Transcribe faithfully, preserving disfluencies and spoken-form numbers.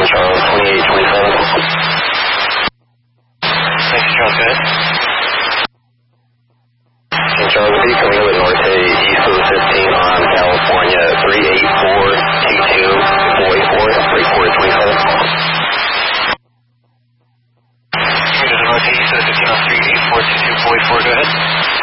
Saint Charles, twenty-eight twenty-seven. Thanks, Charles, go ahead. Saint Charles, will be coming over Norte, east of the fifteen on California, three eight four two two, four eight four, three four twenty-seven. Coming to the Northeast of the fifteen on three eight four two two, four eight four, go ahead.